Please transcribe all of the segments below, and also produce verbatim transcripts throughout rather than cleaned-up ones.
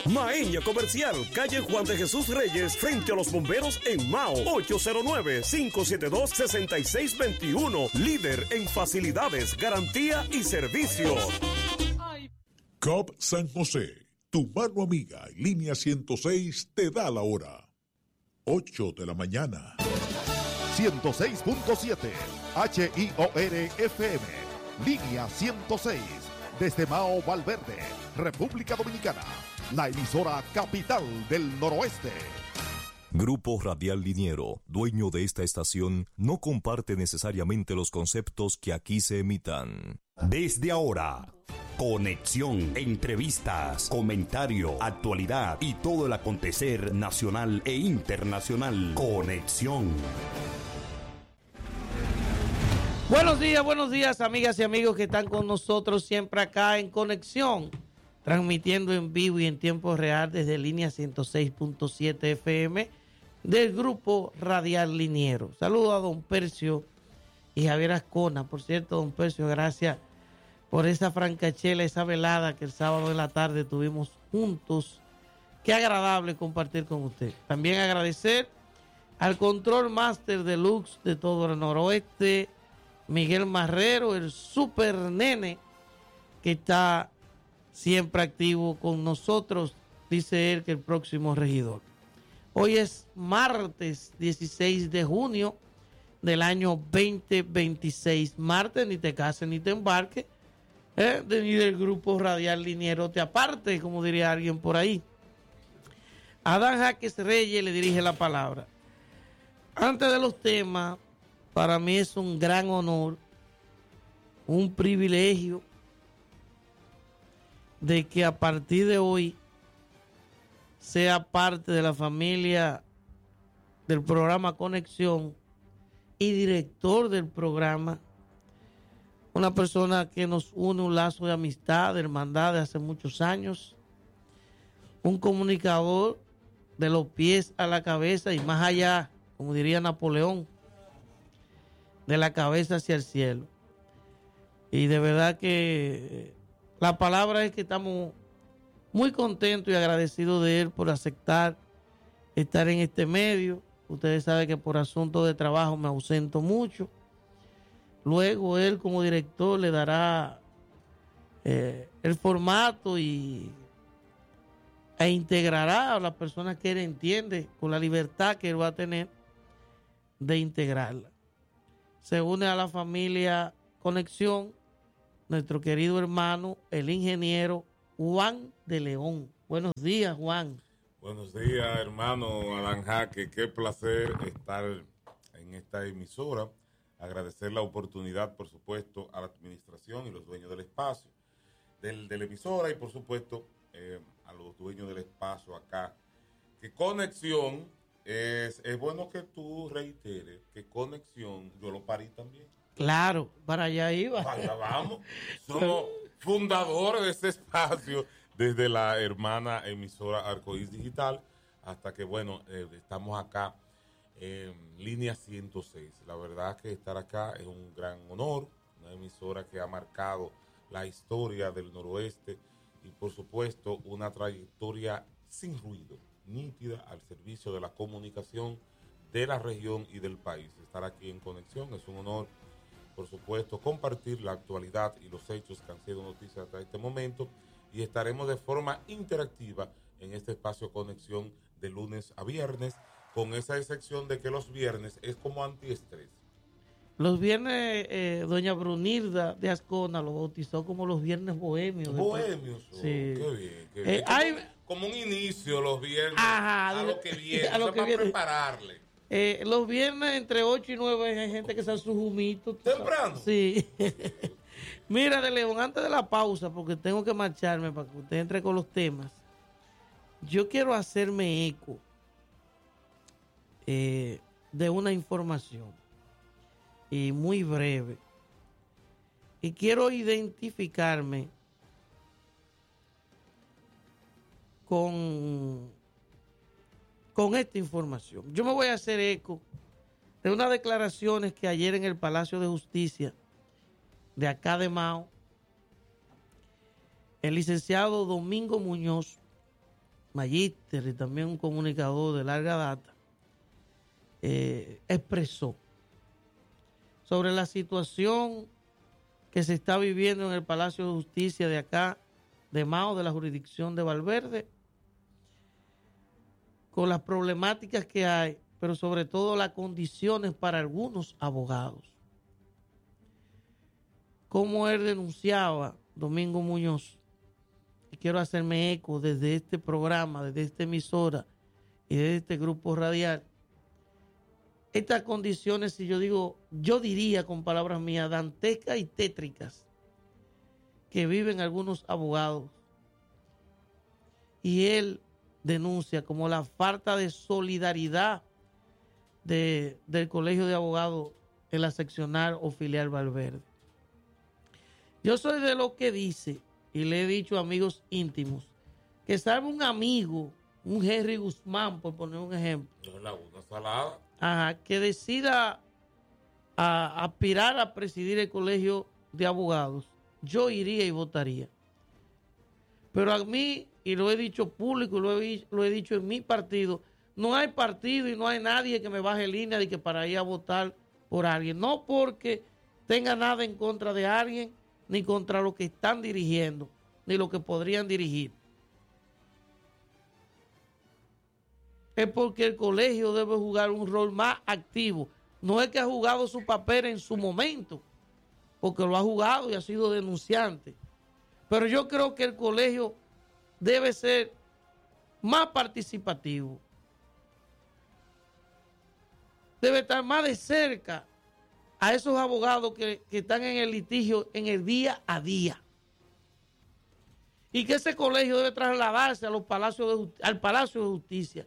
Maeña Comercial, calle Juan de Jesús Reyes, frente a los bomberos en Mao. ocho cero nueve, cinco siete dos, seis seis dos uno. Líder en facilidades, garantía y servicio. C O P San José, tu mano amiga en línea ciento seis te da la hora. ocho de la mañana. ciento seis punto siete H I O R F M, línea ciento seis, desde Mao Valverde, República Dominicana, la emisora capital del noroeste. Grupo Radial Liniero, dueño de esta estación, no comparte necesariamente los conceptos que aquí se emitan. Desde ahora, conexión, entrevistas, comentario, actualidad y todo el acontecer nacional e internacional. Conexión. Buenos días, buenos días, amigas y amigos que están con nosotros siempre acá en Conexión, transmitiendo en vivo y en tiempo real desde línea ciento seis punto siete F M del Grupo Radial Liniero. Saludo a don Percio y Javier Ascona. Por cierto, don Percio, gracias por esa francachela, esa velada que el sábado de la tarde tuvimos juntos. Qué agradable compartir con usted. También agradecer al Control Master Deluxe de todo el noroeste, Miguel Marrero, el super nene, que está siempre activo con nosotros, dice él que el próximo regidor. Hoy es martes dieciséis de junio del año veinte veintiséis. Martes, ni te cases ni te embarques, ¿eh? de, ni del Grupo Radial Liniero te aparte, como diría alguien por ahí. Adán Jaques Reyes le dirige la palabra. Antes de los temas, para mí es un gran honor, un privilegio de que a partir de hoy sea parte de la familia del programa Conexión y director del programa, una persona que nos une un lazo de amistad, de hermandad de hace muchos años, un comunicador de los pies a la cabeza y más allá, como diría Napoleón, de la cabeza hacia el cielo. Y de verdad que la palabra es que estamos muy contentos y agradecidos de él por aceptar estar en este medio. Ustedes saben que por asuntos de trabajo me ausento mucho. Luego él como director le dará eh, el formato y e integrará a las personas que él entiende con la libertad que él va a tener de integrarla. Se une a la familia Conexión nuestro querido hermano, el ingeniero Juan de León. Buenos días, Juan. Buenos días, hermano Adán Jaque. Qué placer estar en esta emisora. Agradecer la oportunidad, por supuesto, a la administración y los dueños del espacio, del, de la emisora y, por supuesto, eh, a los dueños del espacio acá. Que Conexión es, es bueno que tú reiteres que Conexión, yo lo parí también. Claro, para allá iba. Allá vamos. Somos fundadores de este espacio desde la hermana emisora Arcoíris Digital hasta que, bueno, eh, estamos acá en línea ciento seis. La verdad que estar acá es un gran honor, una emisora que ha marcado la historia del noroeste y, por supuesto, una trayectoria sin ruido, nítida al servicio de la comunicación de la región y del país. Estar aquí en Conexión es un honor. Por supuesto, compartir la actualidad y los hechos que han sido noticias hasta este momento y estaremos de forma interactiva en este espacio Conexión de lunes a viernes, con esa excepción de que los viernes es como antiestrés. Los viernes, eh, doña Brunilda de Ascona lo bautizó como los viernes bohemios. Bohemios, oh, sí. Qué bien, qué bien. Eh, hay... como, como un inicio los viernes Ajá, a lo que viene, a lo o sea, que para viene. prepararle. Eh, los viernes entre ocho y nueve hay gente que se hace sus humitos. ¿Temprano? Sí. Mira, de León, antes de la pausa, porque tengo que marcharme para que usted entre con los temas, yo quiero hacerme eco eh, de una información y muy breve. Y quiero identificarme con... con esta información. Yo me voy a hacer eco de unas declaraciones que ayer en el Palacio de Justicia de acá de Mao, el licenciado Domingo Muñoz magíster y también un comunicador de larga data, eh, expresó sobre la situación que se está viviendo en el Palacio de Justicia de acá, de Mao, de la jurisdicción de Valverde, con las problemáticas que hay, pero sobre todo las condiciones para algunos abogados. Como él denunciaba, Domingo Muñoz, y quiero hacerme eco desde este programa, desde esta emisora y desde este grupo radial, estas condiciones, si yo digo, yo diría con palabras mías, dantescas y tétricas que viven algunos abogados. Y él denuncia como la falta de solidaridad de, del Colegio de Abogados en la seccional o filial Valverde. Yo soy de los que dice, y le he dicho a amigos íntimos, que salvo un amigo, un Henry Guzmán, por poner un ejemplo, La una salada. Ajá, que decida a aspirar a presidir el Colegio de Abogados, yo iría y votaría. Pero a mí, y lo he dicho público, lo he, lo he dicho en mi partido, no hay partido y no hay nadie que me baje línea de que para ir a votar por alguien. No porque tenga nada en contra de alguien, ni contra lo que están dirigiendo, ni lo que podrían dirigir. Es porque el colegio debe jugar un rol más activo. No es que ha jugado su papel en su momento, porque lo ha jugado y ha sido denunciante. Pero yo creo que el colegio debe ser más participativo. Debe estar más de cerca a esos abogados que, que están en el litigio en el día a día. Y que ese colegio debe trasladarse a los palacios de, al Palacio de Justicia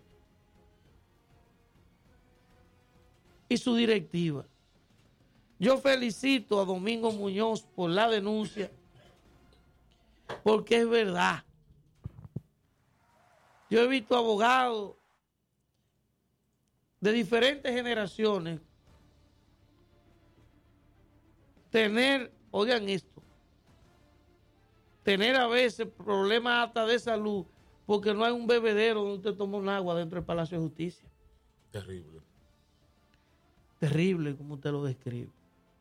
y su directiva. Yo felicito a Domingo Muñoz por la denuncia, porque es verdad. Yo he visto abogados de diferentes generaciones tener, oigan esto, tener a veces problemas hasta de salud porque no hay un bebedero donde usted toma un agua dentro del Palacio de Justicia. Terrible. Terrible como usted lo describe.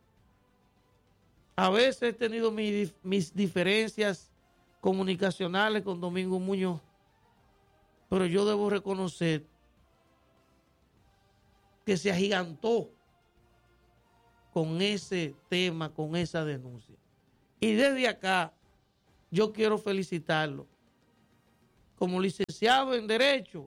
A veces he tenido mis, mis diferencias comunicacionales con Domingo Muñoz, pero yo debo reconocer que se agigantó con ese tema, con esa denuncia. Y desde acá yo quiero felicitarlo como licenciado en Derecho,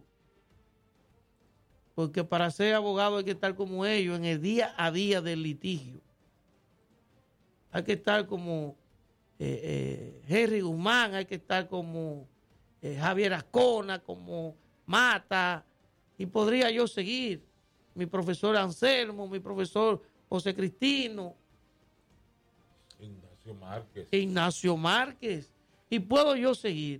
porque para ser abogado hay que estar como ellos en el día a día del litigio. Hay que estar como eh, eh, Henry Guzmán, hay que estar como eh, Javier Ascona, como Mata, y podría yo seguir. Mi profesor Anselmo, mi profesor José Cristino, Ignacio Márquez. Ignacio Márquez, y puedo yo seguir.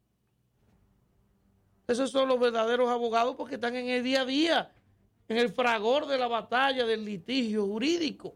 Esos son los verdaderos abogados porque están en el día a día, en el fragor de la batalla del litigio jurídico.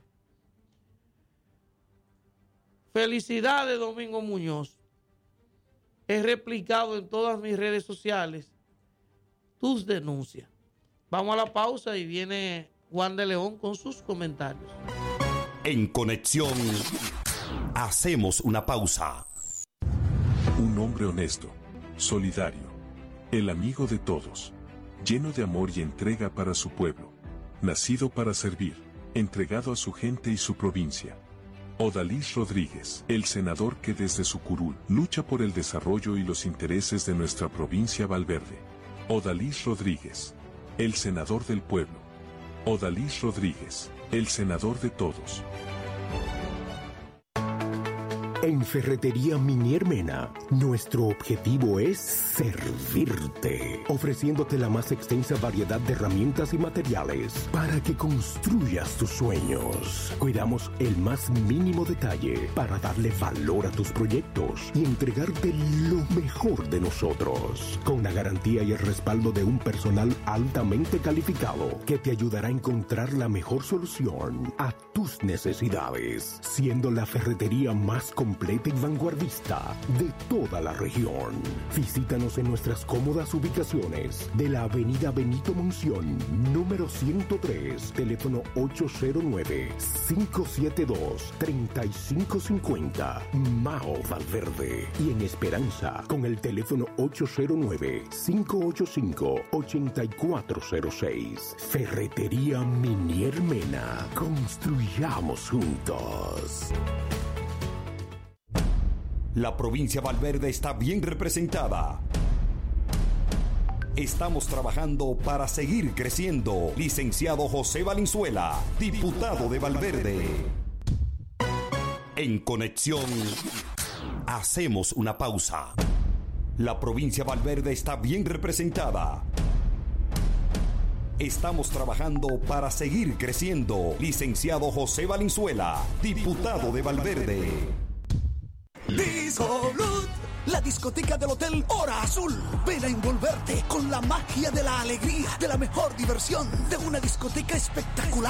Felicidades, Domingo Muñoz. He replicado en todas mis redes sociales tus denuncias. Vamos a la pausa y viene Juan de León con sus comentarios. En Conexión, hacemos una pausa. Un hombre honesto, solidario, el amigo de todos, lleno de amor y entrega para su pueblo, nacido para servir, entregado a su gente y su provincia. Odalis Rodríguez, el senador que desde su curul lucha por el desarrollo y los intereses de nuestra provincia Valverde. Odalis Rodríguez, el senador del pueblo. Odalis Rodríguez, el senador de todos. En Ferretería Minier Mena, nuestro objetivo es servirte, ofreciéndote la más extensa variedad de herramientas y materiales para que construyas tus sueños. Cuidamos el más mínimo detalle para darle valor a tus proyectos y entregarte lo mejor de nosotros, con la garantía y el respaldo de un personal altamente calificado que te ayudará a encontrar la mejor solución a tus necesidades, siendo la ferretería más completa completa y vanguardista de toda la región. Visítanos en nuestras cómodas ubicaciones de la avenida Benito Monción, número ciento tres, teléfono ocho cero nueve, cinco siete dos, tres cinco cinco cero, Mao Valverde. Y en Esperanza, con el teléfono ocho cero nueve, cinco ocho cinco, ocho cuatro cero seis. Ferretería Minier Mena. Construyamos juntos. La provincia Valverde está bien representada. Estamos trabajando para seguir creciendo. Licenciado José Valenzuela, diputado de Valverde. En Conexión, hacemos una pausa. La provincia Valverde está bien representada. Estamos trabajando para seguir creciendo. Licenciado José Valenzuela, diputado de Valverde. Discolut, la discoteca del Hotel Hora Azul. Ven a envolverte con la magia de la alegría, de la mejor diversión, de una discoteca espectacular